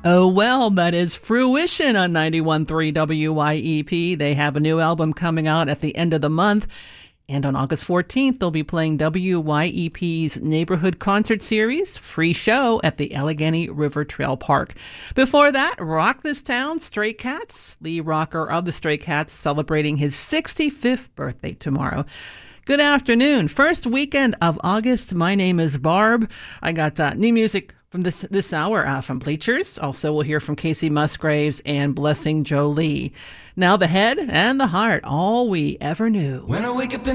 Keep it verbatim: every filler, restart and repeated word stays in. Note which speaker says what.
Speaker 1: Oh, well, that is Fruition on ninety-one point three W Y E P. They have a new album coming out at the end of the month. And on August fourteenth, they'll be playing W Y E P's Neighborhood Concert Series, free show at the Allegheny River Trail Park. Before that, Rock This Town, Stray Cats. Lee Rocker of the Stray Cats celebrating his sixty-fifth birthday tomorrow. Good afternoon. First weekend of August. My name is Barb. I got uh, new music from this this hour uh, from Bleachers. Also, we'll hear from Casey Musgraves and Blessing Jolie. Now the head and the heart, all we ever knew.
Speaker 2: When I wake up in